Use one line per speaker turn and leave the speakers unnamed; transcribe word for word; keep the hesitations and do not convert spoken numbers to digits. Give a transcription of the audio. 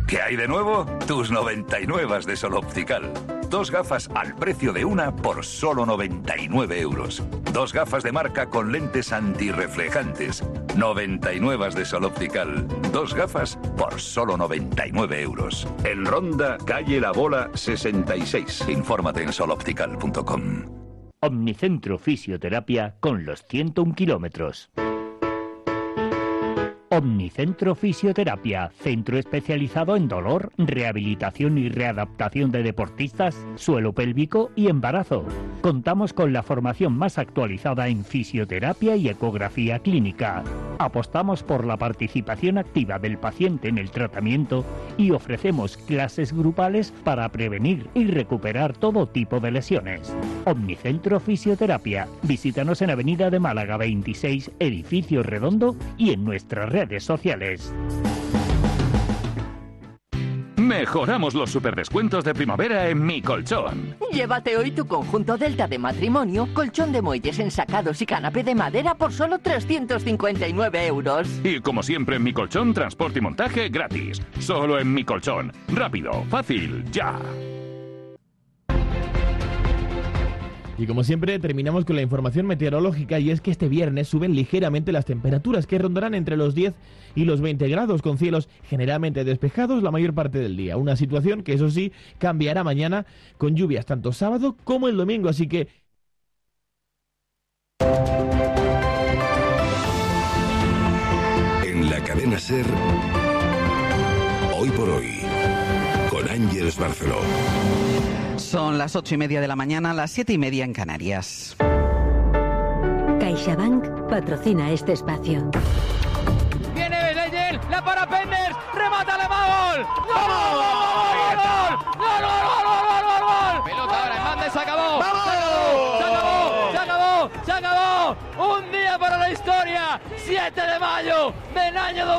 ¿Qué hay de nuevo? Tus noventa y nueve de Sol Optical. Dos gafas al precio de una por solo noventa y nueve euros. Dos gafas de marca con lentes antirreflejantes. noventa y nueve de Sol Optical. Dos gafas por solo noventa y nueve euros. En Ronda, calle La Bola sesenta y seis. Infórmate en sol optical punto com.
Omnicentro Fisioterapia con los ciento un kilómetros. Omnicentro Fisioterapia, centro especializado en dolor, rehabilitación y readaptación de deportistas, suelo pélvico y embarazo. Contamos con la formación más actualizada en fisioterapia y ecografía clínica. Apostamos por la participación activa del paciente en el tratamiento y ofrecemos clases grupales para prevenir y recuperar todo tipo de lesiones. Omnicentro Fisioterapia. Visítanos en Avenida de Málaga veintiséis, Edificio Redondo, y en nuestras redes redes sociales.
Mejoramos los superdescuentos de primavera en Mi Colchón.
Llévate hoy tu conjunto Delta de matrimonio, colchón de muelles ensacados y canapé de madera por solo trescientos cincuenta y nueve euros.
Y como siempre en Mi Colchón, transporte y montaje gratis. Solo en Mi Colchón. Rápido, fácil, ya.
Y como siempre terminamos con la información meteorológica, y es que este viernes suben ligeramente las temperaturas, que rondarán entre los diez y los veinte grados, con cielos generalmente despejados la mayor parte del día. Una situación que, eso sí, cambiará mañana con lluvias tanto sábado como el domingo, así que...
En la cadena SER, Hoy por Hoy, con Ángeles Barceló.
Son las ocho y media de la mañana, las siete y media en Canarias.
CaixaBank patrocina este espacio.
Viene Belleyen, la para Penders, remata Lemagol. ¡Gol! ¡Gol! ¡Gol! ¡Gol! ¡Gol! ¡Gol! ¡Gol! Pelota ahora en banda, se acabó. ¡Vamos! Se acabó, se acabó, se acabó. Un día para la historia. siete de mayo del año dos mil.